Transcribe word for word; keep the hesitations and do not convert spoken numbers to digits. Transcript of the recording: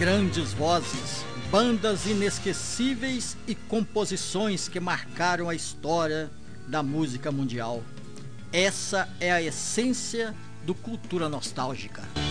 Grandes vozes, bandas inesquecíveis e composições que marcaram a história da música mundial. Essa é a essência do Cultura Nostálgica.